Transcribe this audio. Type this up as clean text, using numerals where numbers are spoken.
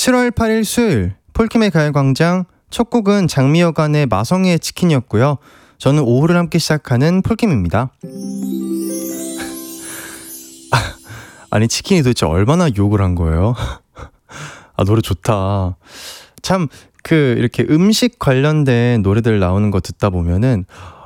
7월 8일 수요일 폴킴의 가요광장 첫 곡은 장미여관의 마성의 치킨이었고요. 저는 오후를 함께 시작하는 폴킴입니다. 아니 치킨이 도대체 얼마나 욕을 한 거예요? 아 노래 좋다. 참 이렇게 음식 관련된 노래들 나오는 거 듣다 보면은